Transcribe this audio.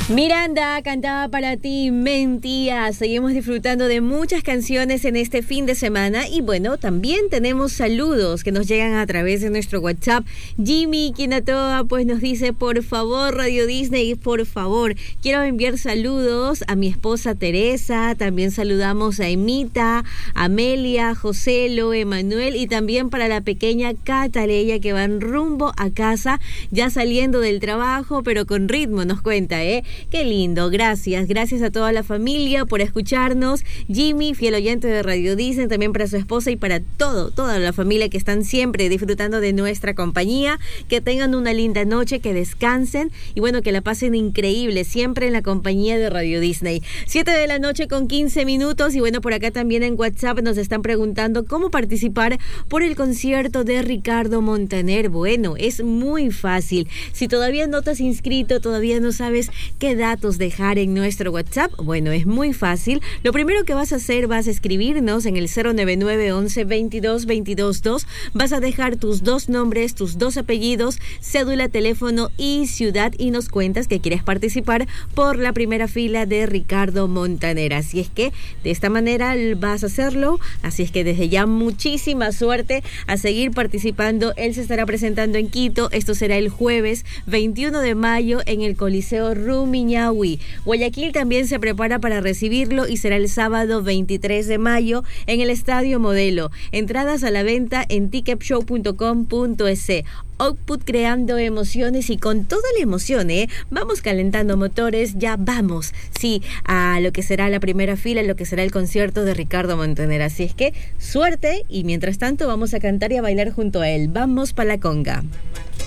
Miranda cantaba para ti, Mentía. Seguimos disfrutando de muchas canciones en este fin de semana y bueno, también tenemos saludos que nos llegan a través de nuestro WhatsApp. Jimmy Quinatoa pues nos dice, por favor Radio Disney, por favor, quiero enviar saludos a mi esposa Teresa, también saludamos a Emita, Amelia, Joselo, Emanuel y también para la pequeña Cataleya que van rumbo a casa, ya saliendo del trabajo, pero con ritmo, nos cuenta, Qué lindo, gracias a toda la familia por escucharnos. Jimmy, fiel oyente de Radio Disney, también para su esposa y para toda la familia que están siempre disfrutando de nuestra compañía. Que tengan una linda noche, que descansen y bueno, que la pasen increíble, siempre en la compañía de Radio Disney. 7:15 p.m. y bueno, por acá también en WhatsApp nos están preguntando cómo participar por el concierto de Ricardo Montaner. Bueno, es muy fácil. Si todavía no te has inscrito, todavía no sabes qué datos dejar en nuestro WhatsApp, bueno, es muy fácil. Lo primero que vas a hacer, vas a escribirnos en el 099 11 22 22 2. Vas a dejar tus dos nombres, tus dos apellidos, cédula, teléfono y ciudad y nos cuentas que quieres participar por la primera fila de Ricardo Montaner. Así es que de esta manera vas a hacerlo. Así es que desde ya muchísima suerte a seguir participando. Él se estará presentando en Quito. Esto será el jueves 21 de mayo en el Coliseo Rumiñahui. Guayaquil también se prepara para recibirlo y será el sábado 23 de mayo en el Estadio Modelo. Entradas a la venta en ticketshow.com.es. Output, creando emociones y con toda la emoción, vamos calentando motores, ya vamos, sí, a lo que será la primera fila, lo que será el concierto de Ricardo Montaner. Así es que suerte y mientras tanto vamos a cantar y a bailar junto a él. Vamos pa' la conga.